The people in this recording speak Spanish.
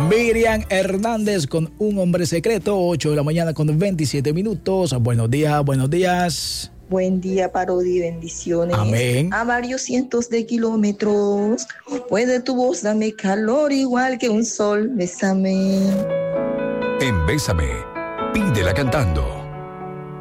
Miriam Hernández con Un Hombre Secreto, 8 de la mañana con 27 minutos. Buenos días, buenos días. Buen día, Parodi, bendiciones. Amén. A varios cientos de kilómetros, puede tu voz dame calor igual que un sol. Bésame. En Bésame, pídela cantando.